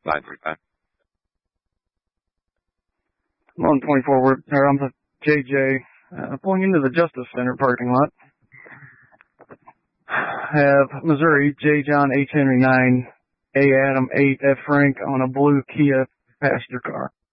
535. 124, we're on the JJ, pulling into the Justice Center parking lot. Have Missouri, J. John, H. Henry 9, A. Adam 8, F. Frank on a blue Kia passenger car.